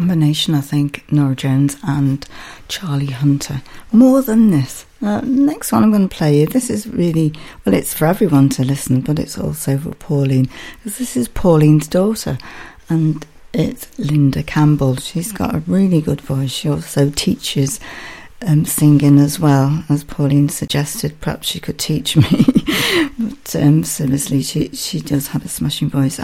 combination, I think, Norah Jones and Charlie Hunter. More Than This. Next one I'm going to play you, this is really, well, it's for everyone to listen, but it's also for Pauline, because this is Pauline's daughter, and it's Linda Campbell. She's got a really good voice. She also teaches singing as well, as Pauline suggested. Perhaps she could teach me. But seriously, she does have a smashing voice.